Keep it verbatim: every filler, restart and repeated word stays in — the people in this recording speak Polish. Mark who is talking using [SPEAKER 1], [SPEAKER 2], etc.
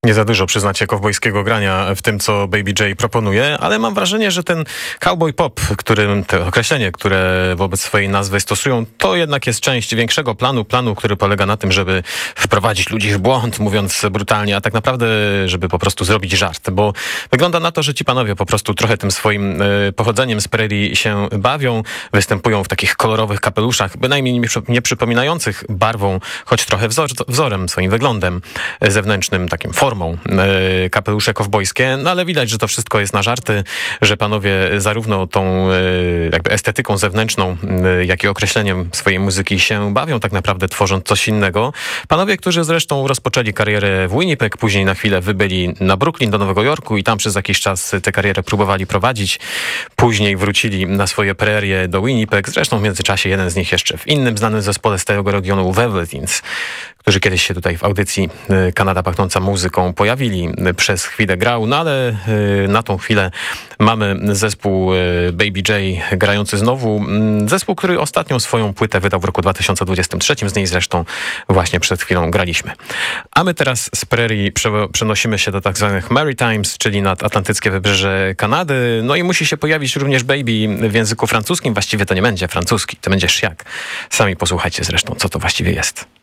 [SPEAKER 1] Nie za dużo, przyznacie, kowbojskiego grania w tym, co Baby J proponuje, ale mam wrażenie, że ten cowboy pop, którym, to określenie, które wobec swojej nazwy stosują, to jednak jest część większego planu, planu, który polega na tym, żeby wprowadzić ludzi w błąd, mówiąc brutalnie, a tak naprawdę, żeby po prostu zrobić żart, bo wygląda na to, że ci panowie po prostu trochę tym swoim y, pochodzeniem z prerii się bawią, występują w takich kolorowych kapeluszach, bynajmniej nie, nie przypominających barwą, choć trochę wzor, wzorem, swoim wyglądem zewnętrznym, takim formą, y, kapelusze kowbojskie, no ale widać, że to wszystko jest na żarty, że panowie zarówno tą y, jakby estetyką zewnętrzną, y, jak i określeniem swojej muzyki się bawią, tak naprawdę tworząc coś innego. Panowie, którzy zresztą rozpoczęli karierę w Winnipeg, później na chwilę wybyli na Brooklyn do Nowego Jorku i tam przez jakiś czas tę karierę próbowali prowadzić. Później wrócili na swoje prerie do Winnipeg. Zresztą w międzyczasie jeden z nich jeszcze w innym znanym zespole z tego regionu, Velvetins, którzy kiedyś się tutaj w audycji Kanada Pachnąca Muzyką pojawili. Przez chwilę grał, no ale na tą chwilę mamy zespół Baby J grający znowu. Zespół, który ostatnią swoją płytę wydał w roku dwa tysiące dwudziestym trzecim. Z niej zresztą właśnie przed chwilą graliśmy. A my teraz z prerii przenosimy się do tak zwanych Maritimes, czyli nad atlantyckie wybrzeże Kanady. No i musi się pojawić również Baby w języku francuskim. Właściwie to nie będzie francuski, to będzie szyak. Sami posłuchajcie zresztą, co to właściwie jest.